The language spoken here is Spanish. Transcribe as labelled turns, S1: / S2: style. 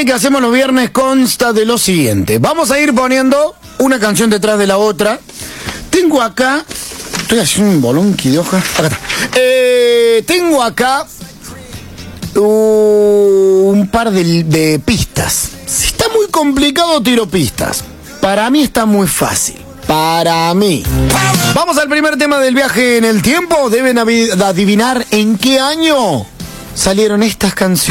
S1: arranque que hacemos los viernes consta de lo siguiente. Vamos a ir poniendo una canción detrás de la otra. Tengo acá... Estoy haciendo un bolonqui de hoja. Acá está. Tengo acá un par de pistas. Si está muy complicado, tiro pistas. Para mí está muy fácil. Para mí. Vamos al primer tema del viaje en el tiempo. Deben adivinar en qué año salieron estas canciones.